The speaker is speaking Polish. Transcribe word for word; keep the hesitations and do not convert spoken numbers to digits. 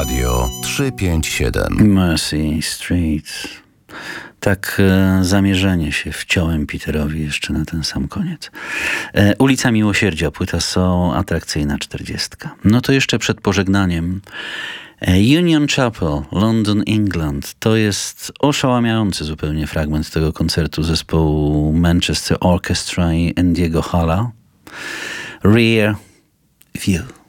Radio trzysta pięćdziesiąt siedem. Mercy Street. Tak e, zamierzenie się wciąłem Peterowi jeszcze na ten sam koniec. E, Ulica Miłosierdzia, płyta są atrakcyjna czterdziestka. No to jeszcze przed pożegnaniem e, Union Chapel, London, England. To jest oszałamiający zupełnie fragment tego koncertu zespołu Manchester Orchestra i Andiego Halla. Rear View.